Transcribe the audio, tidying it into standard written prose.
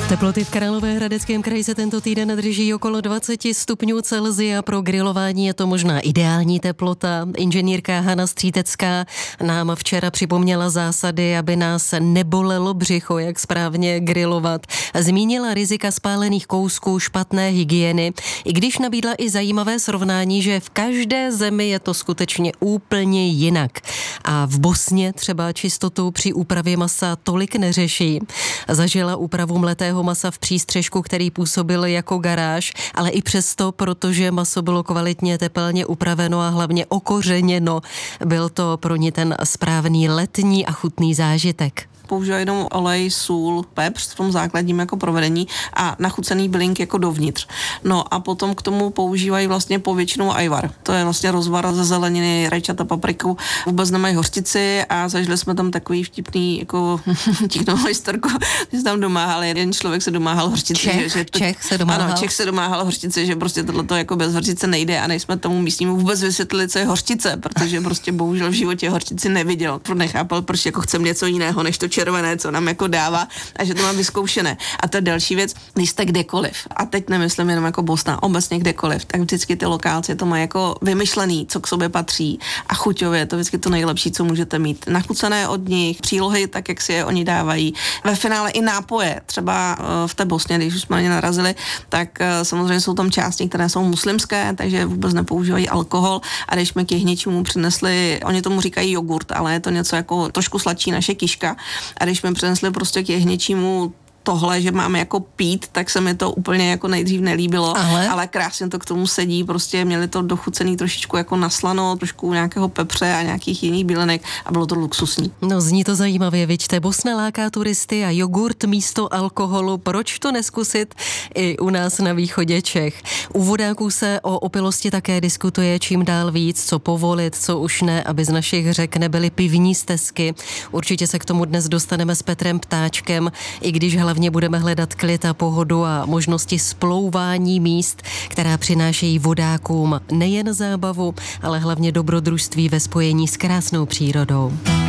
Teploty v Královéhradeckém kraji se tento týden drží okolo 20 stupňů Celsia. Pro grilování je to možná ideální teplota. Inženýrka Hana Střítecká nám včera připomněla zásady, aby nás nebolelo břicho, jak správně grilovat. Zmínila rizika spálených kousků, špatné hygieny, i když nabídla i zajímavé srovnání, že v každé zemi je to skutečně úplně jinak. A v Bosně třeba čistotu při úpravě masa tolik neřeší. Zažila úpravu mletého masa v přístřešku, který působil jako garáž, ale i přesto, protože maso bylo kvalitně tepelně upraveno a hlavně okořeněno, byl to pro ně ten správný letní a chutný zážitek. Používají jenom olej, sůl, pepř v tom základním jako provedení a nachucený bylinky jako dovnitř. No a potom k tomu používají vlastně povětšinou ajvar. To je vlastně rozvar ze zeleniny, rajčata, papriku. Vůbec nemají hořčici a zažili jsme tam takový vtipný jako tíknou historku, že se tam domáhal, jeden člověk se domáhal hořčici. Čech se domáhal. Ano, Čech se domáhal hořčici, že prostě tohleto jako bez hořčice nejde a než jsme tomu místnímu vůbec vysvětlili, co je hořčice, protože prostě bohužel v životě hořčici neviděl. Nechápal, proč jako chcem něco jiného, než to červené, co nám jako dává a že to má vyzkoušené. A to je další věc, když jste kdekoliv, a teď nemyslím jenom jako Bosna, obecně kdekoliv, tak vždycky ty lokálci to mají jako vymyšlený, co k sobě patří a chuťově je to vždycky to nejlepší, co můžete mít. Nachucené od nich, přílohy, tak jak si je oni dávají. Ve finále i nápoje, třeba v té Bosně, když už jsme na ně narazili, tak samozřejmě jsou tam části, které jsou muslimské, takže vůbec nepoužívají alkohol a když jsme k jehněčímu přinesli, oni tomu říkají jogurt, ale je to něco jako trošku sladší naše kiška. A když mi přinesli prostě k jehněčímu tohle, že máme jako pít, tak se mi to úplně jako nejdřív nelíbilo, ale krásně to k tomu sedí, prostě měli to dochucený trošičku jako naslano, trošku nějakého pepře a nějakých jiných bylinek a bylo to luxusní. No zní to zajímavě, viďte, Bosna láká turisty a jogurt místo alkoholu, proč to neskusit i u nás na východě Čech? U vodáků se o opilosti také diskutuje čím dál víc, co povolit, co už ne, aby z našich řek nebyly pivní stezky. Určitě se k tomu dnes dostaneme s Petrem Ptáčkem, i když hlavně budeme hledat klid a pohodu a možnosti splouvání míst, která přinášejí vodákům nejen zábavu, ale hlavně dobrodružství ve spojení s krásnou přírodou.